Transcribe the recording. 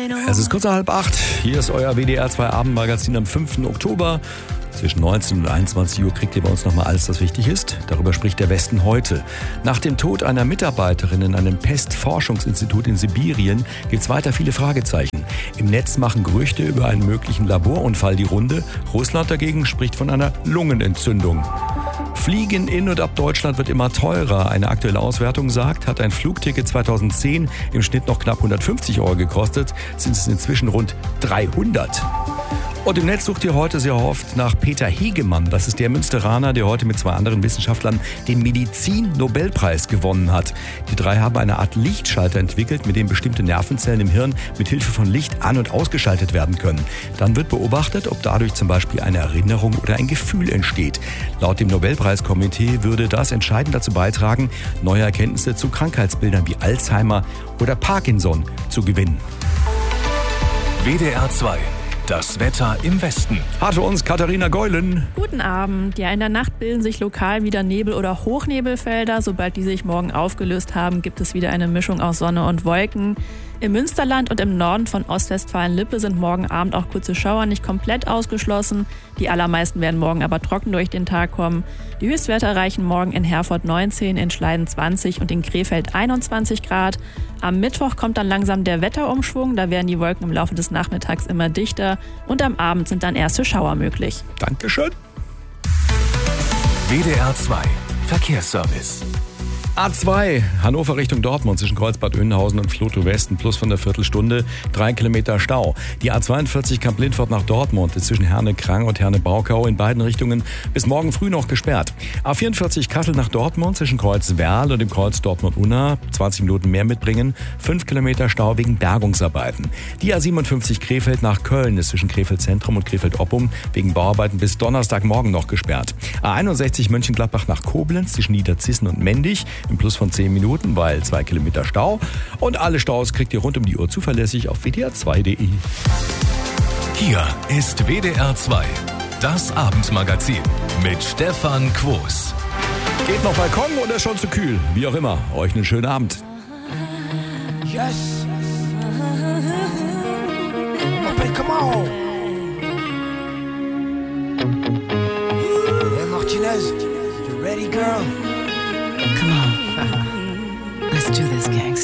Es ist kurz nach 7:30. Hier ist euer WDR 2 Abendmagazin am 5. Oktober. Zwischen 19 und 21 Uhr kriegt ihr bei uns nochmal alles, was wichtig ist. Darüber spricht der Westen heute. Nach dem Tod einer Mitarbeiterin in einem Pestforschungsinstitut in Sibirien gibt es weiter viele Fragezeichen. Im Netz machen Gerüchte über einen möglichen Laborunfall die Runde. Russland dagegen spricht von einer Lungenentzündung. Fliegen in und ab Deutschland wird immer teurer. Eine aktuelle Auswertung sagt, hat ein Flugticket 2010 im Schnitt noch knapp 150 € gekostet, sind es inzwischen rund 300. Und im Netz sucht ihr heute sehr oft nach Peter Hegemann. Das ist der Münsteraner, der heute mit 2 anderen Wissenschaftlern den Medizin-Nobelpreis gewonnen hat. Die 3 haben eine Art Lichtschalter entwickelt, mit dem bestimmte Nervenzellen im Hirn mit Hilfe von Licht an- und ausgeschaltet werden können. Dann wird beobachtet, ob dadurch zum Beispiel eine Erinnerung oder ein Gefühl entsteht. Laut dem Nobelpreiskomitee würde das entscheidend dazu beitragen, neue Erkenntnisse zu Krankheitsbildern wie Alzheimer oder Parkinson zu gewinnen. WDR 2. Das Wetter im Westen. Hat für uns Katharina Geulen. Guten Abend. Ja, in der Nacht bilden sich lokal wieder Nebel- oder Hochnebelfelder. Sobald die sich morgen aufgelöst haben, gibt es wieder eine Mischung aus Sonne und Wolken. Im Münsterland und im Norden von Ostwestfalen-Lippe sind morgen Abend auch kurze Schauer nicht komplett ausgeschlossen. Die allermeisten werden morgen aber trocken durch den Tag kommen. Die Höchstwerte erreichen morgen in Herford 19, in Schleiden 20 und in Krefeld 21 Grad. Am Mittwoch kommt dann langsam der Wetterumschwung. Da werden die Wolken im Laufe des Nachmittags immer dichter. Und am Abend sind dann erste Schauer möglich. Dankeschön. WDR 2. Verkehrsservice. A2, Hannover Richtung Dortmund zwischen Kreuzbad Oeynhausen und Vlotho Westen plus von der Viertelstunde 3 Kilometer Stau. Die A42 Kamp-Lindfort nach Dortmund ist zwischen Herne-Krang und Herne-Baukau in beiden Richtungen bis morgen früh noch gesperrt. A44 Kassel nach Dortmund zwischen Kreuz Werl und dem Kreuz Dortmund-Unna 20 Minuten mehr mitbringen, 5 Kilometer Stau wegen Bergungsarbeiten. Die A57 Krefeld nach Köln ist zwischen Krefeld Zentrum und Krefeld Oppum wegen Bauarbeiten bis Donnerstagmorgen noch gesperrt. A61 Mönchengladbach nach Koblenz zwischen Niederzissen und Mendig im Plus von 10 Minuten, weil 2 Kilometer Stau. Und alle Staus kriegt ihr rund um die Uhr zuverlässig auf wdr2.de. Hier ist WDR 2. Das Abendmagazin mit Stefan Quos. Geht noch Balkon oder ist schon zu kühl? Wie auch immer, euch einen schönen Abend. Yes. Open, come on. Hey, Martinez, you ready, girl? Come on. Let's do this, gangsta.